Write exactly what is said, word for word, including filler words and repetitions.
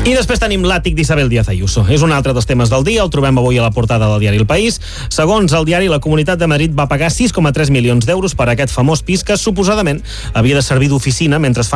I després tenim l'àtic d'Isabel Díaz Ayuso. És un altre dels temes del dia, el trobem avui a la portada del diari El País. Segons el diari, la Comunitat de Madrid va pagar sis coma tres milions d'euros per a aquest famós pis que suposadament havia de servir d'oficina mentre es fa